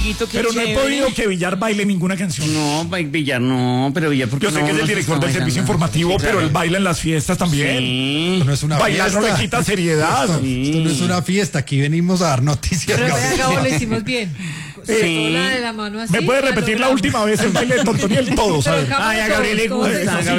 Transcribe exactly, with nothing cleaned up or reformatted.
amiguito, qué Pero no he chévere. podido que Villar baile ninguna canción. No, ba- Villar no, pero Villar porque Yo sé no, que es el no se director está del servicio bailando. informativo, Sí, pero claro. él baila en las fiestas también. Sí. No es una Bailar no fiesta. le quita seriedad. Esto, esto no es una fiesta, aquí venimos a dar noticias. Pero Gabriel. vea, Gabo, lo hicimos bien. Sí. Soltó la de la mano así. ¿Me puede ya repetir la logramos. última vez el baile de Tontoniel? Todos, a Pero ver. Gabo, Ay, a Gabriel le todos, todos gusta, eso. a sí, Gabriel